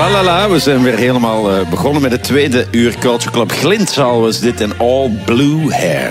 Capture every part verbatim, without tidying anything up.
La la la, we zijn weer helemaal uh, begonnen met het tweede uur Culture Club. Glintzaal was dit en All Blue Hair.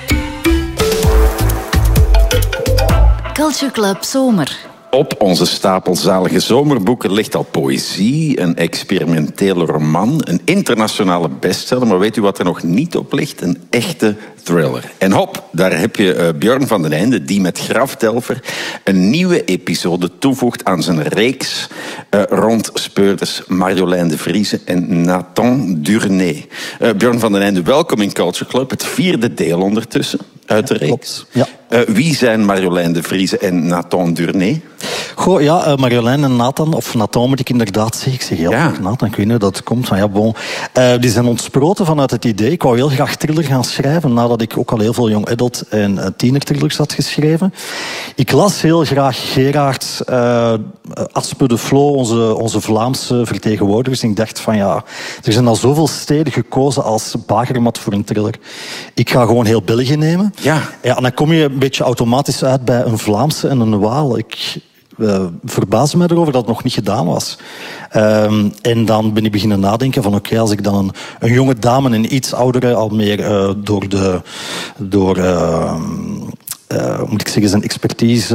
Culture Club Zomer. Op onze stapel zalige zomerboeken ligt al poëzie, een experimentele roman, een internationale bestseller. Maar weet u wat er nog niet op ligt? Een echte thriller. En hop, daar heb je uh, Björn van den Einde, die met Grafdelver een nieuwe episode toevoegt aan zijn reeks uh, rond speurders Marjolein de Vrieze en Nathan Durnay. Uh, Björn van den Einde, welkom in Culture Club. Het vierde deel ondertussen uit de reeks. Ja. Uh, wie zijn Marjolein de Vrieze en Nathan Durnay? Goh, ja, uh, Marjolein en Nathan, of Nathan moet ik inderdaad zeggen. Ik zeg ja, Ja. Nathan, ik weet niet hoe dat komt. Maar ja, bon. Uh, die zijn ontsproten vanuit het idee. Ik wou heel graag thriller gaan schrijven, nadat ik ook al heel veel young adult en uh, tienerthrillers had geschreven. Ik las heel graag Gerard, uh, Aspe de Flo, onze, onze Vlaamse vertegenwoordigers. En ik dacht van ja, er zijn al zoveel steden gekozen als bakermat voor een thriller. Ik ga gewoon heel België nemen. Ja. Ja, en dan kom je een beetje automatisch uit bij een Vlaamse en een Waal. Ik uh, verbaasde me erover dat het nog niet gedaan was. Um, en dan ben ik beginnen nadenken van oké, okay, als ik dan een, een jonge dame en iets oudere al meer uh, door de... Door, uh, uh, moet ik zeggen, zijn expertise...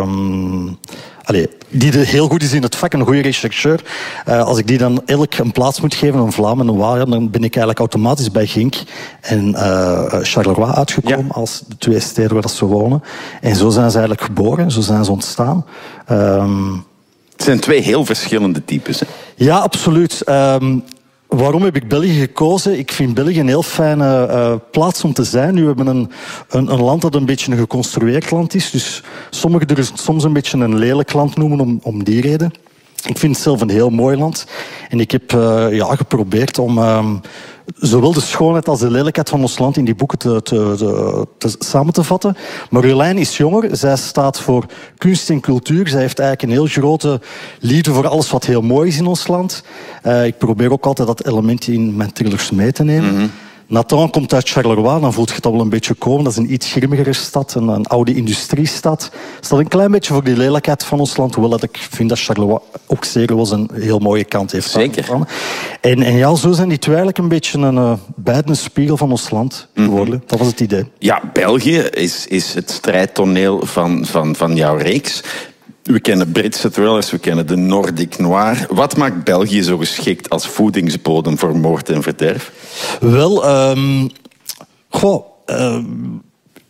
Um, Allee, die heel goed is in het vak, een goede rechercheur. Uh, als ik die dan elk een plaats moet geven, een Vlaam en een Waal, dan ben ik eigenlijk automatisch bij Genk en uh, Charleroi uitgekomen ja. als de twee steden waar ze wonen. En zo zijn ze eigenlijk geboren, zo zijn ze ontstaan. Um... Het zijn twee heel verschillende types. Hè? Ja, absoluut. Um... Waarom heb ik België gekozen? Ik vind België een heel fijne uh, plaats om te zijn. Nu hebben we een, een, een land dat een beetje een geconstrueerd land is. Dus sommigen er soms een beetje een lelijk land noemen om, om die reden. Ik vind het zelf een heel mooi land. En ik heb uh, ja, geprobeerd om um, zowel de schoonheid als de lelijkheid van ons land in die boeken te, te, te, te, samen te vatten. Marjolein is jonger. Zij staat voor kunst en cultuur. Zij heeft eigenlijk een heel grote liefde voor alles wat heel mooi is in ons land. Uh, ik probeer ook altijd dat element in mijn thrillers mee te nemen. Mm-hmm. Nathan komt uit Charleroi, dan voelt je het al wel een beetje komen. Dat is een iets grimmigere stad, een, een oude industriestad. Staat een klein beetje voor die lelijkheid van ons land, hoewel dat ik vind dat Charleroi ook zeker wel een heel mooie kant heeft. Zeker. En, en ja, zo zijn die twee eigenlijk een beetje een uh, beide spiegel van ons land geworden. Mm-hmm. Dat was het idee. Ja, België is, is het strijdtoneel van, van, van jouw reeks. We kennen Britse thrillers, we kennen de Nordic noir. Wat maakt België zo geschikt als voedingsbodem voor moord en verderf? Wel, um, goh, um,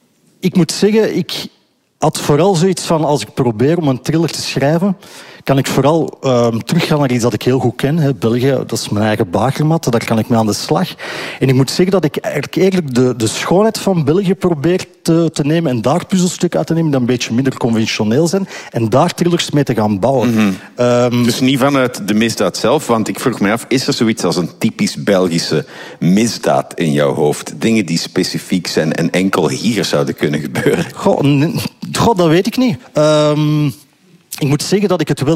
ik moet zeggen, ik had vooral zoiets van, als ik probeer om een thriller te schrijven, kan ik vooral um, teruggaan naar iets dat ik heel goed ken. Hè. België, dat is mijn eigen bakermat, daar kan ik mee aan de slag. En ik moet zeggen dat ik eigenlijk, eigenlijk de, de schoonheid van België probeer te, te nemen en daar puzzelstukken uit te nemen die een beetje minder conventioneel zijn en daar thrillers mee te gaan bouwen. Mm-hmm. Um, dus niet vanuit de misdaad zelf, want ik vroeg me af, is er zoiets als een typisch Belgische misdaad in jouw hoofd? Dingen die specifiek zijn en enkel hier zouden kunnen gebeuren? Goh, goh dat weet ik niet. Um, ik moet zeggen dat ik het wel